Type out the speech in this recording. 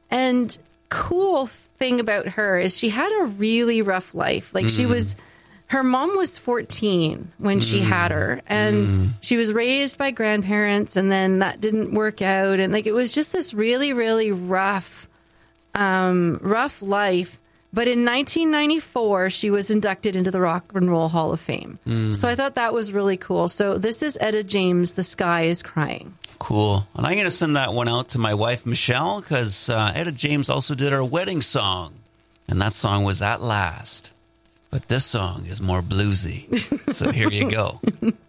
And cool thing about her is she had a really rough life. Like her mom was 14 when she had her, and she was raised by grandparents, and then that didn't work out. And like, it was just this really, really rough life. But in 1994, she was inducted into the Rock and Roll Hall of Fame. So I thought that was really cool. So this is Etta James, The Sky is Crying. Cool. And I'm going to send that one out to my wife, Michelle, because Etta James also did our wedding song. And that song was At Last. But this song is more bluesy. So here you go.